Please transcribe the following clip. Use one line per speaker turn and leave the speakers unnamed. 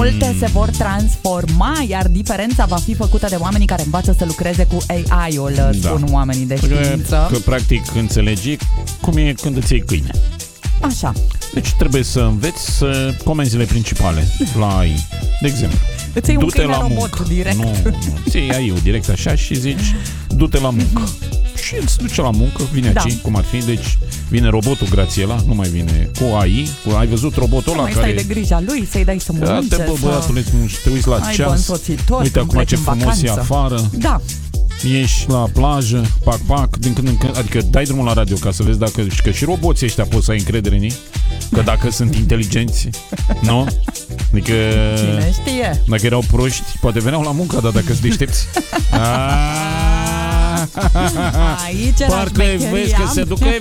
Multe se vor transforma, iar diferența va fi făcută de oamenii care învață să lucreze cu AI-ul, spun oamenii de știință.
Că practic înțelegi cum e când îți iei câine.
Așa.
Deci trebuie să înveți comenzile principale la AI. De exemplu,
Îți iei un
du-te
câine
la
robot
muncă.
direct.
Nu, ți iei AI-ul direct așa și zici du-te la muncă. Și el se duce la muncă, vine aici, cum ar fi, deci vine robotul Grațiela, nu mai vine cu AI, ai văzut robotul ăla
mai
care...
stai de grija lui, să-i dai să mănânce,
Bă, băiatule, te uiți la ceas, uite acum ce frumos e afară,
da.
ieși la plajă, pac, din când în când, adică dai drumul la radio ca să vezi dacă, că și roboții ăștia poți să ai încredere în ei, că dacă sunt inteligenți, nu? Adică...
Cine știe?
Dacă erau proști, poate veneau la muncă, dar dacă sunt deștepți...
Aici era
parcă vezi că se ducă